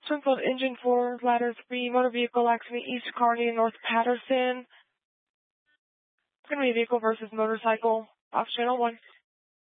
Springfield Engine 4, Ladder 3, motor vehicle accident, East Kearney, North Patterson. It's going to be vehicle versus motorcycle. Off channel 1.